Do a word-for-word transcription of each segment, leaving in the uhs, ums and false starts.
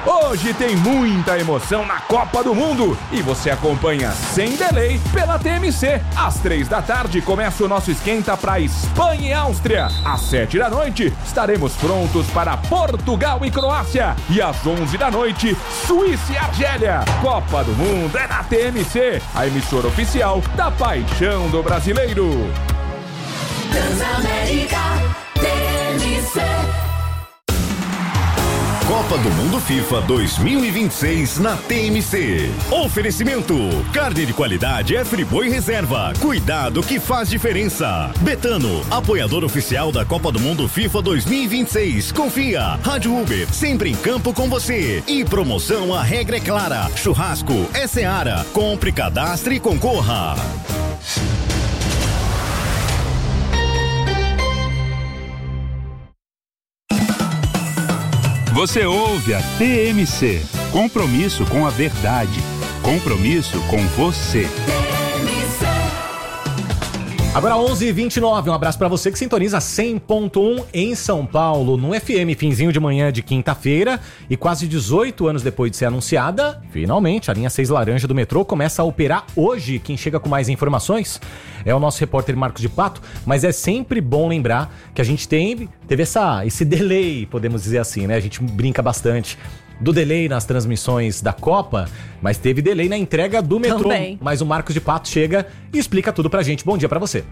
Hoje tem muita emoção na Copa do Mundo e você acompanha sem delay pela T M C. Às três da tarde começa o nosso esquenta para Espanha e Áustria. Às sete da noite estaremos prontos para Portugal e Croácia. E às onze da noite, Suíça e Argélia. Copa do Mundo é na T M C, a emissora oficial da paixão do brasileiro. Transamérica T M C. Copa do Mundo FIFA dois mil e vinte e seis na T M C. Oferecimento: carne de qualidade é Friboi Reserva. Cuidado que faz diferença. Betano, apoiador oficial da Copa do Mundo FIFA dois mil e vinte e seis. Confia. Rádio Uber, sempre em campo com você. E promoção, a regra é clara. Churrasco é Seara. Compre, cadastre e concorra. Você ouve a T M C. Compromisso com a verdade. Compromisso com você. Agora onze e vinte e nove, um abraço pra você que sintoniza cem ponto um em São Paulo, no F M, finzinho de manhã de quinta-feira, e quase dezoito anos depois de ser anunciada, finalmente a linha seis laranja do metrô começa a operar hoje. Quem chega com mais informações é o nosso repórter Marcos de Pato, mas é sempre bom lembrar que a gente tem, teve essa, esse delay, podemos dizer assim, né? A gente brinca bastante do delay nas transmissões da Copa, mas teve delay na entrega do metrô. Também. Mas o Marcos de Pato chega e explica tudo pra gente. Bom dia pra você.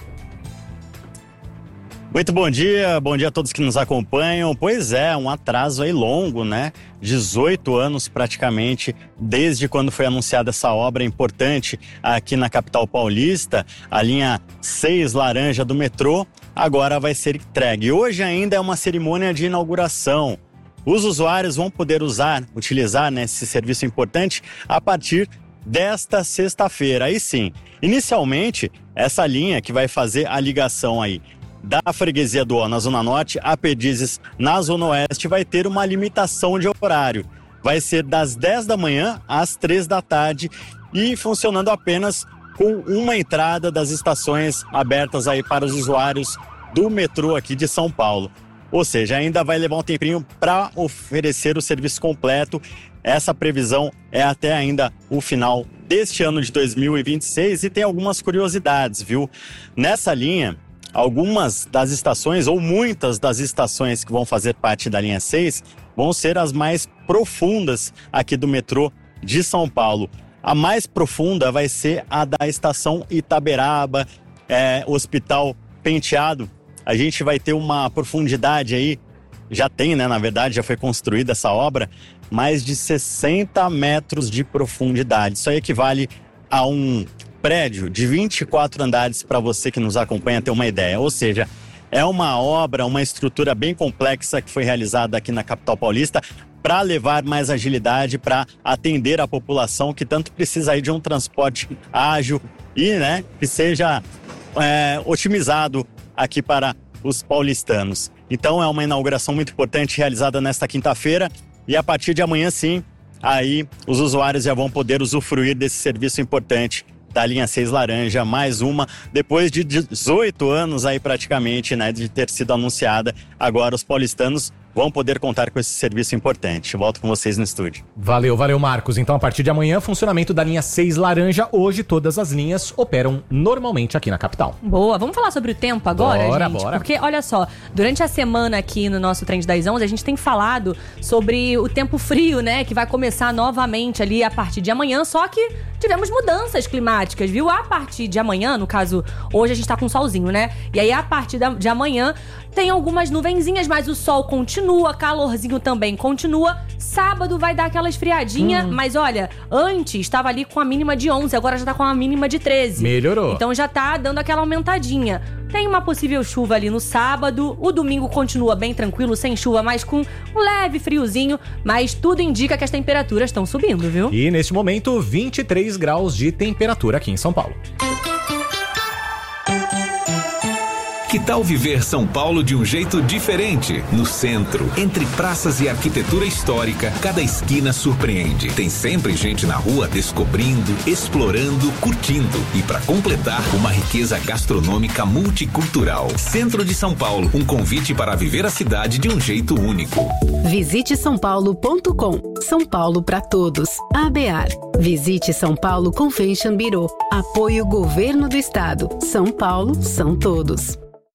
Muito bom dia, bom dia a todos que nos acompanham. Pois é, um atraso aí longo, né? dezoito anos praticamente, desde quando foi anunciada essa obra importante aqui na capital paulista, a linha seis laranja do metrô, agora vai ser entregue. Hoje ainda é uma cerimônia de inauguração. Os usuários vão poder usar, utilizar, né, esse serviço importante a partir desta sexta-feira. Aí sim, inicialmente, essa linha que vai fazer a ligação aí da freguesia do Ó na Zona Norte a Perdizes na Zona Oeste vai ter uma limitação de horário. Vai ser das dez da manhã às três da tarde e funcionando apenas com uma entrada das estações abertas aí para os usuários do metrô aqui de São Paulo. Ou seja, ainda vai levar um tempinho para oferecer o serviço completo. Essa previsão é até ainda o final deste ano de dois mil e vinte e seis e tem algumas curiosidades, viu? Nessa linha, algumas das estações, ou muitas das estações que vão fazer parte da linha seis, vão ser as mais profundas aqui do metrô de São Paulo. A mais profunda vai ser a da estação Itaberaba, é, Hospital Penteado. A gente vai ter uma profundidade aí, já tem, né, na verdade, já foi construída essa obra, mais de sessenta metros de profundidade. Isso aí equivale a um prédio de vinte e quatro andares para você que nos acompanha ter uma ideia. Ou seja, é uma obra, uma estrutura bem complexa que foi realizada aqui na capital paulista para levar mais agilidade, para atender a população que tanto precisa aí de um transporte ágil e, né, que seja é, otimizado aqui para os paulistanos. Então é uma inauguração muito importante realizada nesta quinta-feira e a partir de amanhã sim, aí os usuários já vão poder usufruir desse serviço importante da linha seis laranja, mais uma, depois de dezoito anos aí praticamente, né, de ter sido anunciada. Agora os paulistanos vão poder contar com esse serviço importante. Volto com vocês no estúdio. Valeu, valeu, Marcos. Então, a partir de amanhã, funcionamento da linha seis laranja. Hoje, todas as linhas operam normalmente aqui na capital. Boa. Vamos falar sobre o tempo agora, bora, gente? Bora, Porque, olha só, durante a semana aqui no nosso Trend das onze, a gente tem falado sobre o tempo frio, né? Que vai começar novamente ali a partir de amanhã, só que tivemos mudanças climáticas, viu? A partir de amanhã, no caso, hoje a gente tá com solzinho, né? E aí, a partir de amanhã, tem algumas nuvenzinhas, mas o sol continua, calorzinho também continua. Sábado vai dar aquela esfriadinha, hum. mas olha, antes estava ali com a mínima de onze, agora já tá com a mínima de treze. Melhorou. Então já tá dando aquela aumentadinha. Tem uma possível chuva ali no sábado, o domingo continua bem tranquilo, sem chuva, mas com um leve friozinho, mas tudo indica que as temperaturas estão subindo, viu? E neste momento, vinte e três graus de temperatura aqui em São Paulo. Que tal viver São Paulo de um jeito diferente? No centro, entre praças e arquitetura histórica, cada esquina surpreende. Tem sempre gente na rua descobrindo, explorando, curtindo. E para completar, uma riqueza gastronômica multicultural. Centro de São Paulo, um convite para viver a cidade de um jeito único. Visite são paulo ponto com. São Paulo para todos. A B A R. Visite São Paulo Convention Bureau. Apoio Governo do Estado. São Paulo são todos.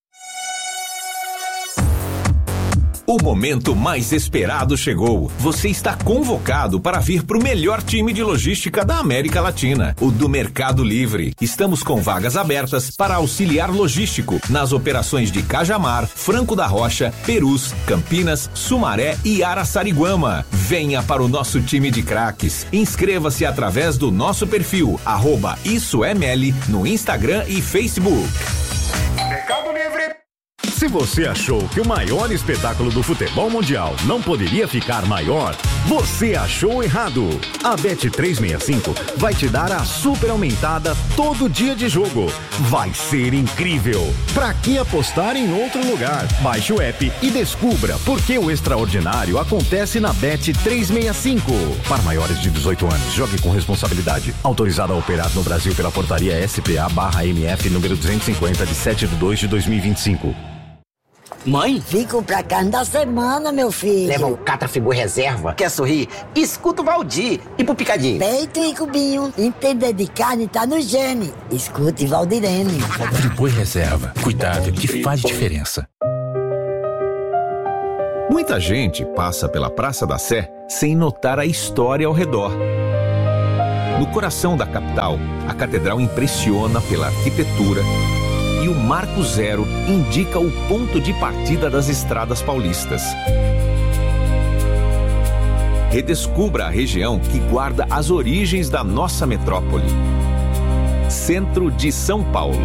O momento mais esperado chegou. Você está convocado para vir para o melhor time de logística da América Latina, o do Mercado Livre. Estamos com vagas abertas para auxiliar logístico nas operações de Cajamar, Franco da Rocha, Perus, Campinas, Sumaré e Araçariguama. Venha para o nosso time de craques. Inscreva-se através do nosso perfil, arroba Isso é Meli, no Instagram e Facebook. Mercado Livre. Se você achou que o maior espetáculo do futebol mundial não poderia ficar maior, você achou errado. A Bet trezentos e sessenta e cinco vai te dar a super aumentada todo dia de jogo. Vai ser incrível. Pra que apostar em outro lugar? Baixe o app e descubra por que o extraordinário acontece na Bet trezentos e sessenta e cinco. Para maiores de dezoito anos, jogue com responsabilidade. Autorizado a operar no Brasil pela portaria S P A barra M F número duzentos e cinquenta de sete de dois de dois mil e vinte e cinco. Mãe? Vim comprar carne da semana, meu filho. Leva o Catra Friboi Reserva. Quer sorrir? Escuta o Valdir. E pro picadinho? Peito e cubinho. Entender de carne tá no gene. Escute Valdirene. Friboi Reserva. Cuidado que faz diferença. Muita gente passa pela Praça da Sé sem notar a história ao redor. No coração da capital, a catedral impressiona pela arquitetura e o Marco Zero indica o ponto de partida das estradas paulistas. Redescubra a região que guarda as origens da nossa metrópole. Centro de São Paulo.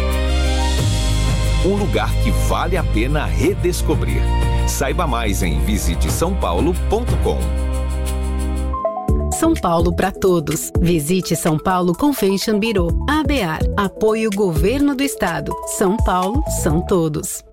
Um lugar que vale a pena redescobrir. Saiba mais em visite são paulo ponto com. São Paulo para todos. Visite São Paulo Convention Bureau. A B A R. Apoio Governo do Estado. São Paulo são todos.